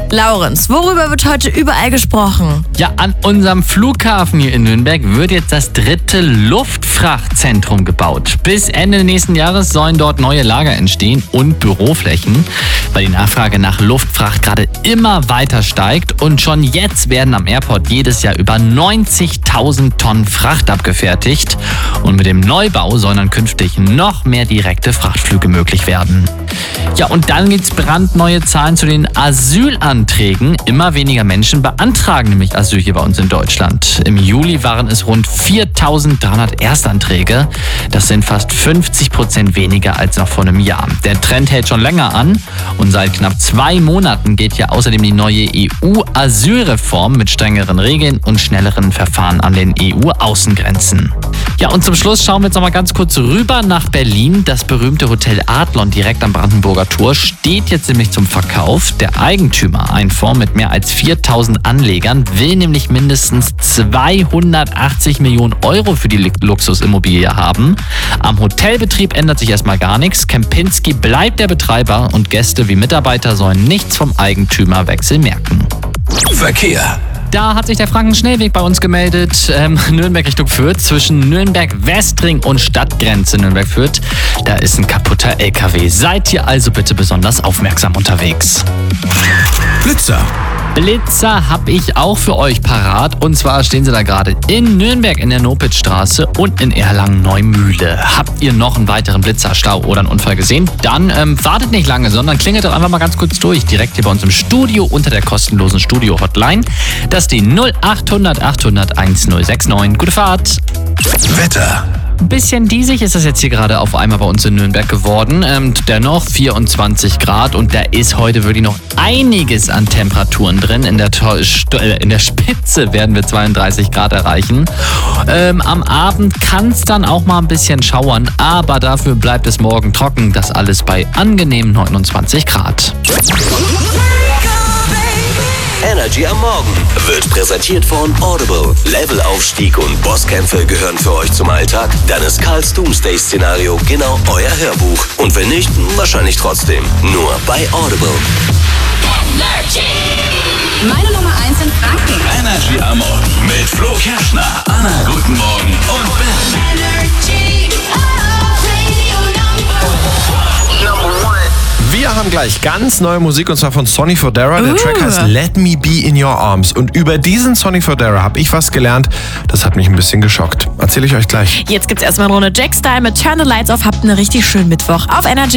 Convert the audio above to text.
Laurenz, worüber wird heute überall gesprochen? Ja, an unserem Flughafen hier in Nürnberg wird jetzt das 3. Luftfrachtzentrum gebaut. Bis Ende nächsten Jahres sollen dort neue Lager entstehen und Büroflächen, weil die Nachfrage nach Luftfracht gerade immer weiter steigt. Und schon jetzt werden am Airport jedes Jahr über 90.000 Tonnen Fracht abgefertigt. Und mit dem Neubau sollen dann künftig noch mehr direkte Frachtflüge möglich werden. Ja, und dann gibt's brandneue Zahlen zu den Asylanträgen. Immer weniger Menschen beantragen nämlich Asyl hier bei uns in Deutschland. Im Juli waren es rund 4.300 Erstanträge. Das sind fast 50% weniger als noch vor einem Jahr. Der Trend hält schon länger an und seit knapp 2 Monaten geht ja außerdem die neue EU-Asylreform mit strengeren Regeln und schnelleren Verfahren an den EU-Außengrenzen. Ja, und zum Schluss schauen wir jetzt noch mal ganz kurz rüber nach Berlin. Das berühmte Hotel Adlon direkt am Brandenburger Tor steht jetzt nämlich zum Verkauf. Der Eigentümer, ein Fonds mit mehr als 4.000 Anlegern, will nämlich mindestens 280 Millionen Euro für die Luxusimmobilie haben. Am Hotelbetrieb ändert sich erstmal gar nichts. Kempinski bleibt der Betreiber und Gäste wie Mitarbeiter sollen nichts vom Eigentümerwechsel merken. Verkehr. Da hat sich der Frankenschnellweg bei uns gemeldet. Nürnberg Richtung Fürth, zwischen Nürnberg-Westring und Stadtgrenze Nürnberg-Fürth. Da ist ein kaputter LKW. Seid ihr also bitte besonders aufmerksam unterwegs. Blitzer habe ich auch für euch parat. Und zwar stehen sie da gerade in Nürnberg in der Nopitzstraße und in Erlangen-Neumühle. Habt ihr noch einen weiteren Blitzerstau oder einen Unfall gesehen? Dann wartet nicht lange, sondern klingelt doch einfach mal ganz kurz durch. Direkt hier bei uns im Studio unter der kostenlosen Studio-Hotline. Das ist die 0800 800 1069. Gute Fahrt! Wetter. Ein bisschen diesig ist das jetzt hier gerade auf einmal bei uns in Nürnberg geworden. Dennoch 24 Grad und da ist heute wirklich noch einiges an Temperaturen drin. In der Spitze werden wir 32 Grad erreichen. Am Abend kann es dann auch mal ein bisschen schauern, aber dafür bleibt es morgen trocken. Das alles bei angenehmen 29 Grad. Energy am Morgen wird präsentiert von Audible. Levelaufstieg und Bosskämpfe gehören für euch zum Alltag? Dann ist Karls Doomsday-Szenario genau euer Hörbuch. Und wenn nicht, wahrscheinlich trotzdem. Nur bei Audible. Energy. Meine Nummer 1 in Franken. Energy am Morgen mit Flo Kerschner, Anna Guten Morgen und Ben. Energy. Wir haben gleich ganz neue Musik und zwar von Sonny Fodera. Der Track heißt Let Me Be In Your Arms. Und über diesen Sonny Fodera habe ich was gelernt, das hat mich ein bisschen geschockt. Erzähle ich euch gleich. Jetzt gibt's erstmal eine Runde Jack Style mit Turn the Lights Off. Habt einen richtig schönen Mittwoch auf Energy.